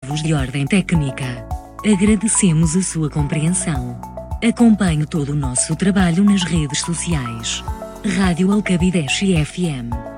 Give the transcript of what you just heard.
erros de ordem técnica. Agradecemos a sua compreensão. Acompanhe todo o nosso trabalho nas redes sociais. Rádio Alcabideche FM.